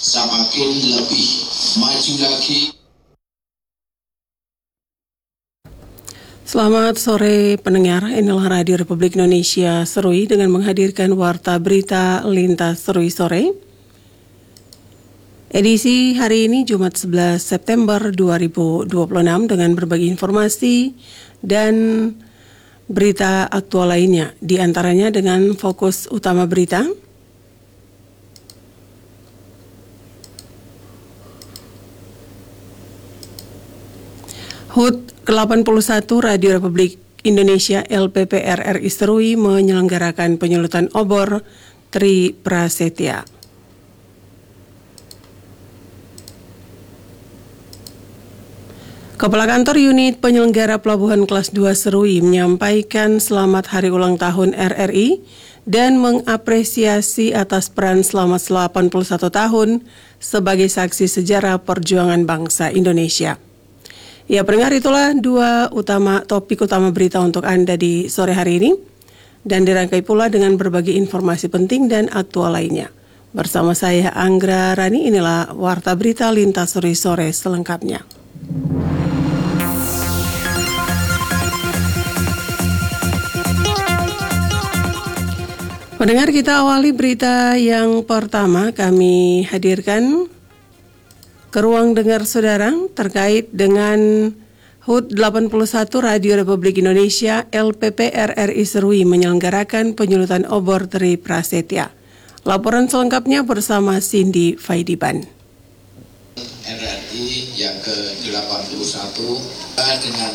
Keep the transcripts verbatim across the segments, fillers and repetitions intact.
semakin lebih maju lagi. Selamat sore pendengar, inilah Radio Republik Indonesia Serui dengan menghadirkan Warta Berita Lintas Serui Sore. Edisi hari ini Jumat sebelas September dua ribu dua puluh enam dengan berbagai informasi dan berita aktual lainnya, di antaranya dengan fokus utama berita. H U T ke delapan puluh satu Radio Republik Indonesia L P P R R I Serui menyelenggarakan penyulutan obor Tri Prasetya. Kepala Kantor Unit Penyelenggara Pelabuhan Kelas dua Serui menyampaikan selamat hari ulang tahun R R I dan mengapresiasi atas peran selama delapan puluh satu tahun sebagai saksi sejarah perjuangan bangsa Indonesia. Ya, pendengar, itulah dua utama topik utama berita untuk Anda di sore hari ini dan dirangkai pula dengan berbagai informasi penting dan aktual lainnya. Bersama saya Anggra Rani, inilah Warta Berita Lintas Serui Sore selengkapnya. Pendengar, kita awali berita yang pertama kami hadirkan ke ruang dengar saudara terkait dengan H U T delapan puluh satu Radio Republik Indonesia L P P R R I Serui menyelenggarakan penyulutan obor Tri Prasetya. Laporan selengkapnya bersama Cindy Faidiban. R R I yang ke delapan puluh satu dengan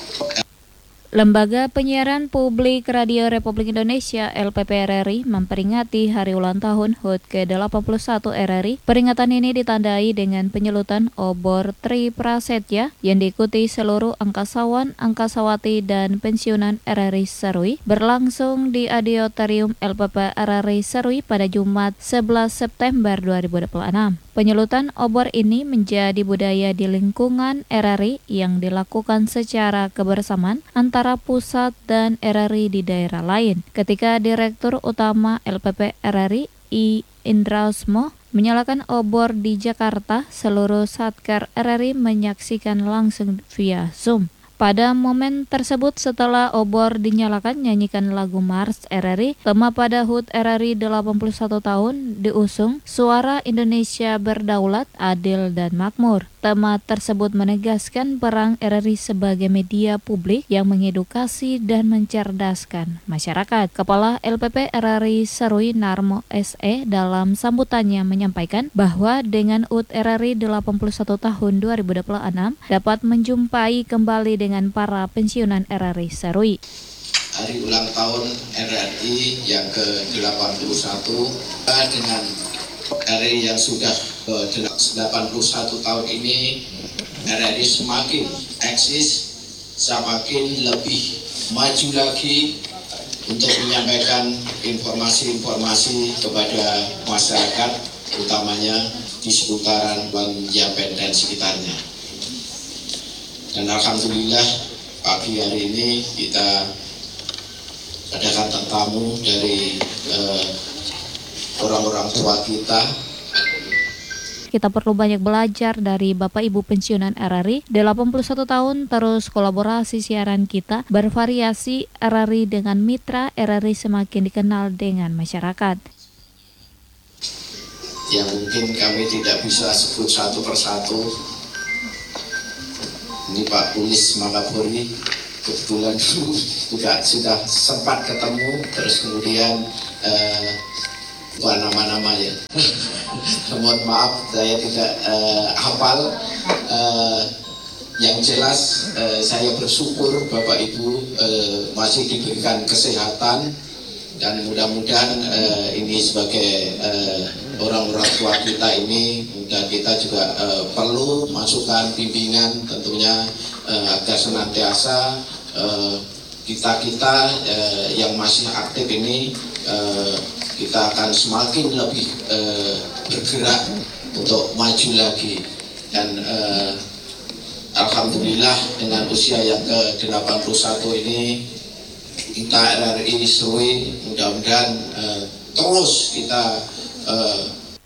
Lembaga Penyiaran Publik Radio Republik Indonesia L P P R R I memperingati hari ulang tahun H U T ke delapan puluh satu R R I. Peringatan ini ditandai dengan penyulutan obor Tri Prasetya yang diikuti seluruh angkasawan, angkasawati, dan pensiunan R R I Serui berlangsung di Auditorium L P P R R I Serui pada Jumat sebelas September dua ribu dua puluh enam. Penyulutan obor ini menjadi budaya di lingkungan R R I yang dilakukan secara kebersamaan antara pusat dan R R I di daerah lain. Ketika Direktur Utama L P P R R I, I. Indrasmo, menyalakan obor di Jakarta, seluruh Satker R R I menyaksikan langsung via Zoom. Pada momen tersebut, setelah obor dinyalakan, nyanyikan lagu Mars R R I. Tema pada H U T R R I delapan puluh satu tahun diusung Suara Indonesia Berdaulat, Adil, dan Makmur. Tema tersebut menegaskan peran R R I sebagai media publik yang mengedukasi dan mencerdaskan masyarakat. Kepala L P P R R I Serui Narmo S E dalam sambutannya menyampaikan bahwa dengan H U T R R I delapan puluh satu tahun dua ribu dua puluh enam dapat menjumpai kembali dengan dengan para pensiunan R R I Serui. Hari ulang tahun R R I yang ke delapan puluh satu dengan R R I yang sudah ke delapan puluh satu tahun ini, R R I semakin eksis, semakin lebih maju lagi untuk menyampaikan informasi-informasi kepada masyarakat, utamanya di seputaran Bang Japen dan sekitarnya. Dan alhamdulillah pagi hari ini kita kedatangan tamu dari eh, orang-orang tua kita. Kita perlu banyak belajar dari Bapak Ibu pensiunan R R I. delapan puluh satu tahun terus kolaborasi siaran kita bervariasi R R I dengan mitra R R I semakin dikenal dengan masyarakat. Yang mungkin kami tidak bisa sebut satu persatu. Ini Pak Pulis Mangapuri kebetulan juga sudah sempat ketemu, terus kemudian eh, bukan nama-nama ya. Mohon maaf saya tidak eh, hafal. Eh, yang jelas eh, saya bersyukur Bapak Ibu eh, masih diberikan kesehatan dan mudah-mudahan eh, ini sebagai eh, orang-orang tua kita ini, dan kita juga uh, perlu masukan bimbingan tentunya uh, agar senantiasa uh, kita-kita uh, yang masih aktif ini uh, kita akan semakin lebih uh, bergerak untuk maju lagi. Dan uh, alhamdulillah dengan usia yang ke delapan puluh satu ini kita R R I Serui mudah-mudahan uh, terus kita uh,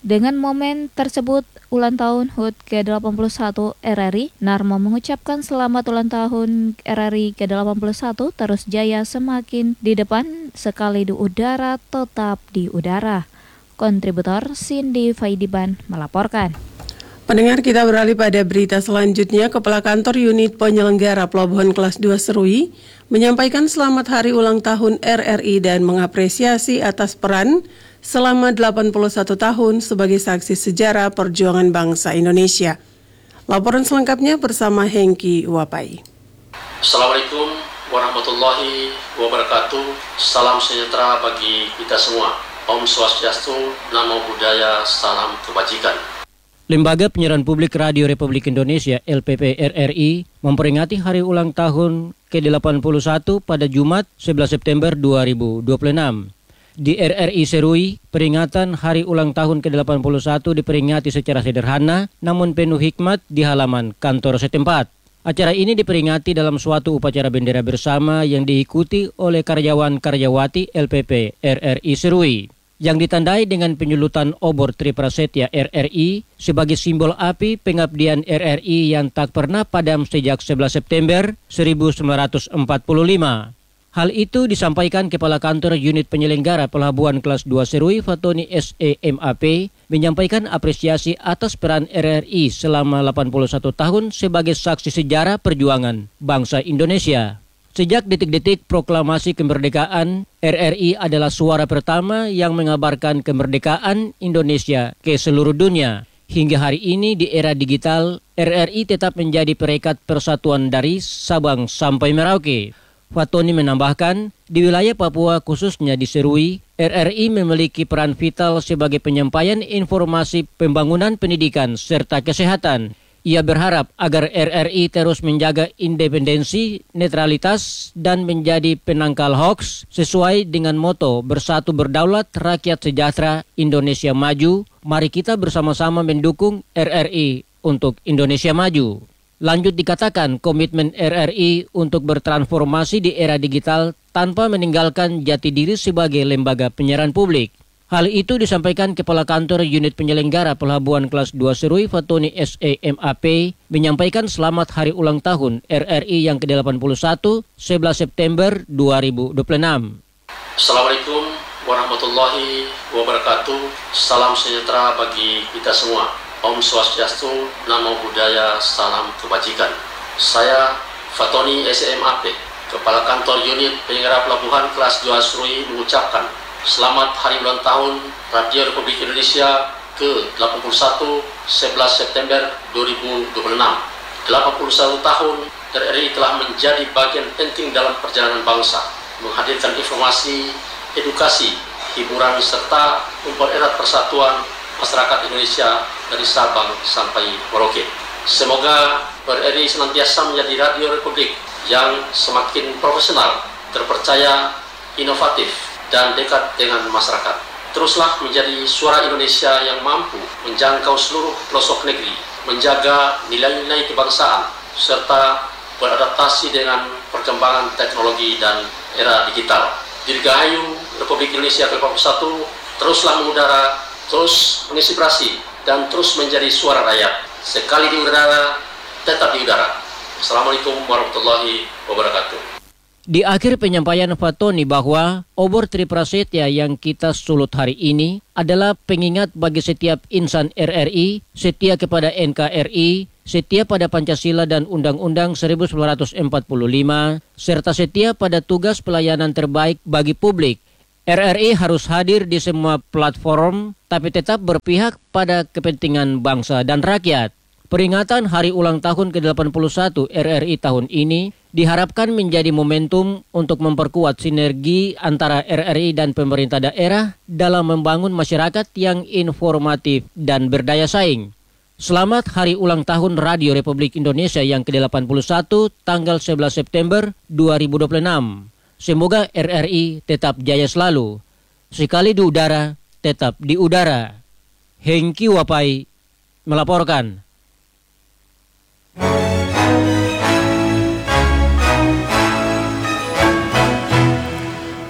Dengan momen tersebut, ulang tahun H U T ke delapan puluh satu R R I, Narmo mengucapkan selamat ulang tahun R R I ke delapan puluh satu, terus jaya semakin di depan, sekali di udara, tetap di udara. Kontributor Cindy Faidiban melaporkan. Pendengar, kita beralih pada berita selanjutnya. Kepala Kantor Unit Penyelenggara Pelabuhan Kelas dua Serui menyampaikan selamat hari ulang tahun R R I dan mengapresiasi atas peran selama delapan puluh satu tahun sebagai saksi sejarah perjuangan bangsa Indonesia. Laporan selengkapnya bersama Hengki Wapai. Assalamualaikum warahmatullahi wabarakatuh. Salam sejahtera bagi kita semua. Om Swastiastu, Namo Buddhaya, salam kebajikan. Lembaga Penyiaran Publik Radio Republik Indonesia L P P R R I memperingati hari ulang tahun ke delapan puluh satu pada Jumat sebelas September dua ribu dua puluh enam. Di R R I Serui, peringatan hari ulang tahun ke delapan puluh satu diperingati secara sederhana namun penuh hikmat di halaman kantor setempat. Acara ini diperingati dalam suatu upacara bendera bersama yang diikuti oleh karyawan-karyawati L P P R R I Serui, yang ditandai dengan penyulutan obor Triprasetya R R I sebagai simbol api pengabdian R R I yang tak pernah padam sejak sebelas September seribu sembilan ratus empat puluh lima. Hal itu disampaikan Kepala Kantor Unit Penyelenggara Pelabuhan Kelas dua Serui Fatoni S E M A P menyampaikan apresiasi atas peran R R I selama delapan puluh satu tahun sebagai saksi sejarah perjuangan bangsa Indonesia. Sejak detik-detik proklamasi kemerdekaan, R R I adalah suara pertama yang mengabarkan kemerdekaan Indonesia ke seluruh dunia. Hingga hari ini di era digital, R R I tetap menjadi perekat persatuan dari Sabang sampai Merauke. Fatoni menambahkan, di wilayah Papua khususnya di Serui, R R I memiliki peran vital sebagai penyampaian informasi pembangunan pendidikan serta kesehatan. Ia berharap agar R R I terus menjaga independensi, netralitas, dan menjadi penangkal hoaks sesuai dengan moto Bersatu Berdaulat, Rakyat Sejahtera, Indonesia Maju. Mari kita bersama-sama mendukung R R I untuk Indonesia Maju. Lanjut dikatakan komitmen R R I untuk bertransformasi di era digital tanpa meninggalkan jati diri sebagai lembaga penyiaran publik. Hal itu disampaikan Kepala Kantor Unit Penyelenggara Pelabuhan Kelas dua Serui Fatoni S E M A P menyampaikan selamat hari ulang tahun R R I yang ke delapan puluh satu sebelas September dua ribu dua puluh enam. Assalamualaikum warahmatullahi wabarakatuh. Salam sejahtera bagi kita semua. Om Swastiastu, Namo Buddhaya, salam kebajikan. Saya Fatoni S E M A P, Kepala Kantor Unit Penyelenggara Pelabuhan Kelas dua Serui mengucapkan selamat hari ulang tahun Radio Republik Indonesia ke delapan puluh satu sebelas September dua ribu dua puluh enam. delapan puluh satu tahun R R I telah menjadi bagian penting dalam perjalanan bangsa, menghadirkan informasi, edukasi, hiburan, serta mempererat persatuan masyarakat Indonesia dari Sabang sampai Merauke. Semoga R R I senantiasa menjadi radio republik yang semakin profesional, terpercaya, inovatif, dan dekat dengan masyarakat. Teruslah menjadi suara Indonesia yang mampu menjangkau seluruh pelosok negeri, menjaga nilai-nilai kebangsaan, serta beradaptasi dengan perkembangan teknologi dan era digital. Dirgahayu Republik Indonesia ke delapan puluh satu, teruslah mengudara, terus menginspirasi, dan terus menjadi suara rakyat. Sekali di udara, tetap di udara. Assalamualaikum warahmatullahi wabarakatuh. Di akhir penyampaian Fatoni bahwa obor Triprasetya yang kita sulut hari ini adalah pengingat bagi setiap insan R R I, setia kepada N K R I, setia pada Pancasila dan Undang-Undang seribu sembilan ratus empat puluh lima, serta setia pada tugas pelayanan terbaik bagi publik. R R I harus hadir di semua platform, tapi tetap berpihak pada kepentingan bangsa dan rakyat. Peringatan hari ulang tahun ke delapan puluh satu R R I tahun ini diharapkan menjadi momentum untuk memperkuat sinergi antara R R I dan pemerintah daerah dalam membangun masyarakat yang informatif dan berdaya saing. Selamat Hari Ulang Tahun Radio Republik Indonesia yang ke delapan puluh satu tanggal sebelas September dua ribu dua puluh enam. Semoga R R I tetap jaya selalu. Sekali di udara, tetap di udara. Hengki Wapai melaporkan.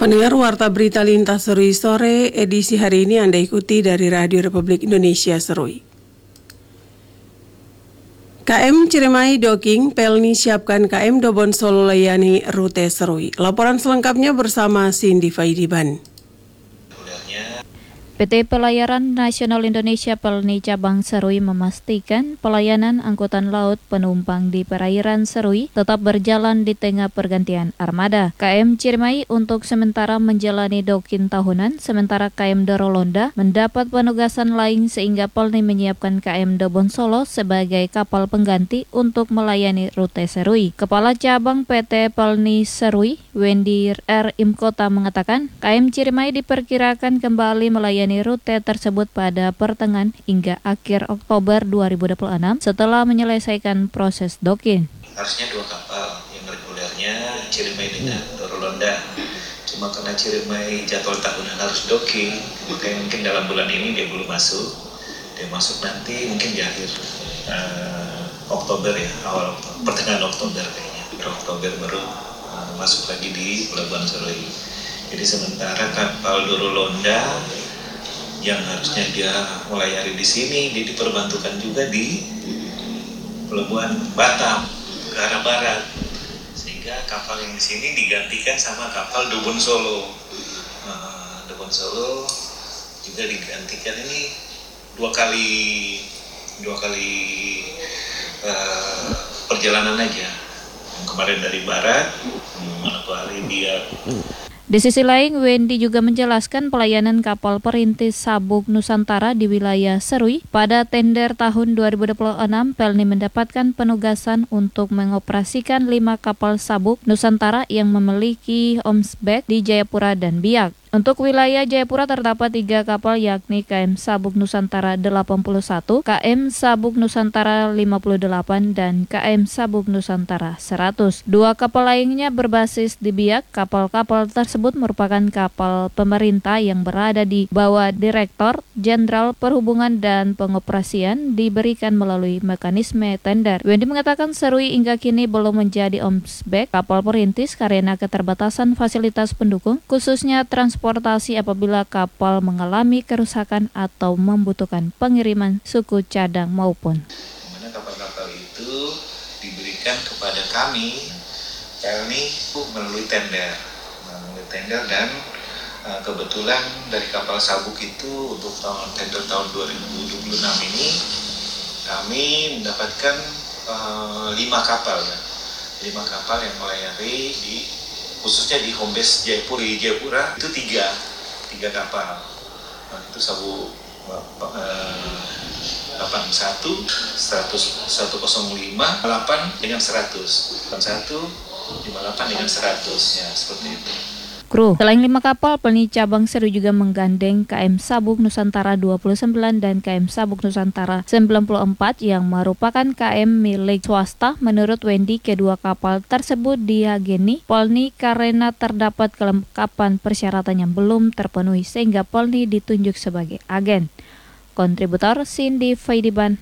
Pendengar Warta Berita Lintas Serui Sore, edisi hari ini Anda ikuti dari Radio Republik Indonesia Serui. K M Ciremai Docking, Pelni siapkan K M Dobon Solo layani rute Serui. Laporan selengkapnya bersama Cindy Faidiban. P T Pelayaran Nasional Indonesia Pelni Cabang Serui memastikan pelayanan angkutan laut penumpang di perairan Serui tetap berjalan di tengah pergantian armada. K M Ciremai untuk sementara menjalani docking tahunan, sementara K M Dorolonda mendapat penugasan lain sehingga Pelni menyiapkan K M Dobon Solo sebagai kapal pengganti untuk melayani rute Serui. Kepala Cabang P T Pelni Serui, Wendy R. Imkota mengatakan, K M Ciremai diperkirakan kembali melayani rute tersebut pada pertengahan hingga akhir Oktober dua ribu dua puluh enam setelah menyelesaikan proses docking. Harusnya dua kapal yang regulernya Ciremai dengan Dorolonda. Cuma karena Ciremai jadwal tahunan harus docking, makanya mungkin dalam bulan ini dia belum masuk. Dia masuk nanti mungkin di akhir uh, Oktober ya, awal pertengahan Oktober kayaknya. Oktober baru uh, masuk lagi di Pelabuhan Serui. Jadi sementara kapal Dorolonda yang harusnya dia melayani di sini, dia diperbantukan juga di Pelabuhan Batam ke arah barat, sehingga kapal yang di sini digantikan sama kapal Dobon Solo. Nah, Dobon Solo juga digantikan ini dua kali dua kali uh, perjalanan aja. Yang kemarin dari barat, satu hari dia. Di sisi lain, Wendy juga menjelaskan pelayanan kapal perintis sabuk Nusantara di wilayah Serui. Pada tender tahun dua ribu dua puluh enam, Pelni mendapatkan penugasan untuk mengoperasikan lima kapal sabuk Nusantara yang memiliki omsbek di Jayapura dan Biak. Untuk wilayah Jayapura terdapat tiga kapal yakni K M Sabuk Nusantara delapan puluh satu, K M Sabuk Nusantara lima puluh delapan, dan K M Sabuk Nusantara seratus. Dua kapal lainnya berbasis di Biak. Kapal-kapal tersebut merupakan kapal pemerintah yang berada di bawah Direktor Jenderal Perhubungan dan Pengoperasian diberikan melalui mekanisme tender. Wendy mengatakan Serui hingga kini belum menjadi omsbek kapal perintis karena keterbatasan fasilitas pendukung, khususnya transportasi transportasi apabila kapal mengalami kerusakan atau membutuhkan pengiriman suku cadang maupun. Dimana kapal-kapal itu diberikan kepada kami, Pelni melalui tender, melalui tender dan uh, kebetulan dari kapal sabuk itu untuk tahun tender tahun dua ribu dua puluh enam ini kami mendapatkan uh, lima kapal, ya. lima kapal yang melayani di khususnya di home base Jayapura, di Jayapura itu tiga, tiga kapal. Nah, itu sabuk eh, delapan puluh satu, seratus, seratus lima, delapan dengan seratus, delapan puluh satu, lima puluh delapan dengan seratus, ya seperti itu. Kru. Selain lima kapal, Pelni Cabang Serui juga menggandeng K M Sabuk Nusantara dua puluh sembilan dan K M Sabuk Nusantara sembilan puluh empat yang merupakan K M milik swasta. Menurut Wendy, kedua kapal tersebut diageni Pelni karena terdapat kelengkapan persyaratan yang belum terpenuhi sehingga Pelni ditunjuk sebagai agen. Kontributor Cindy Faidiban.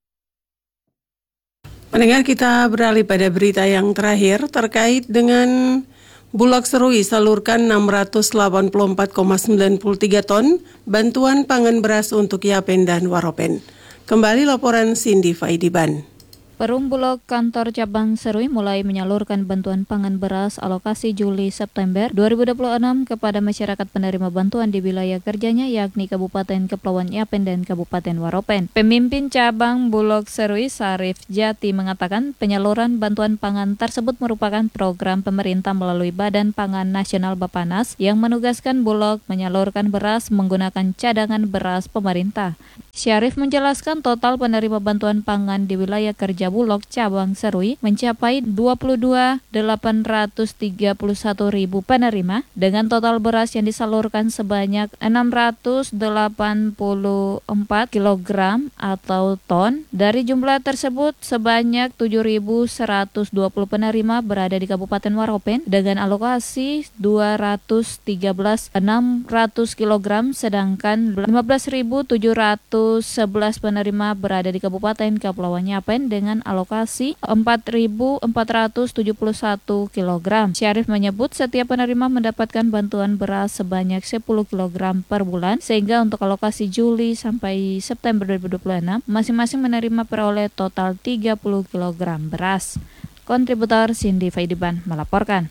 Pendengar, kita beralih pada berita yang terakhir terkait dengan Bulog Serui salurkan enam ratus delapan puluh empat koma sembilan tiga ton bantuan pangan beras untuk Yapen dan Waropen. Kembali laporan Cindy Faidiban. Perum Bulog Kantor Cabang Serui mulai menyalurkan bantuan pangan beras alokasi Juli-September dua ribu dua puluh enam kepada masyarakat penerima bantuan di wilayah kerjanya yakni Kabupaten Kepulauan Yapen dan Kabupaten Waropen. Pemimpin Cabang Bulog Serui Sarif Jati mengatakan penyaluran bantuan pangan tersebut merupakan program pemerintah melalui Badan Pangan Nasional Bapanas yang menugaskan Bulog menyalurkan beras menggunakan cadangan beras pemerintah. Syarif menjelaskan total penerima bantuan pangan di wilayah kerja Bulog Cabang Serui mencapai dua puluh dua juta delapan ratus tiga puluh satu ribu penerima dengan total beras yang disalurkan sebanyak enam ratus delapan puluh empat kilogram atau ton. Dari jumlah tersebut sebanyak tujuh ribu seratus dua puluh penerima berada di Kabupaten Waropen dengan alokasi dua ratus tiga belas ribu enam ratus kilogram, sedangkan lima belas ribu tujuh ratus sebelas penerima berada di Kabupaten Kepulauan Yapen dengan dengan alokasi empat ribu empat ratus tujuh puluh satu kilogram. Syarif menyebut setiap penerima mendapatkan bantuan beras sebanyak sepuluh kilogram per bulan, sehingga untuk alokasi Juli sampai September dua ribu dua puluh enam, masing-masing menerima peroleh total tiga puluh kilogram beras. Kontributor Cindy Faidiban melaporkan.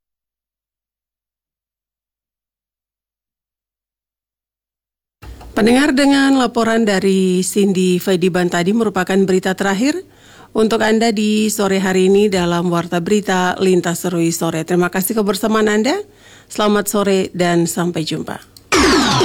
Pendengar, dengan laporan dari Cindy Faidiban tadi merupakan berita terakhir untuk Anda di sore hari ini dalam Warta Berita Lintas Serui Sore. Terima kasih kebersamaan Anda, selamat sore dan sampai jumpa.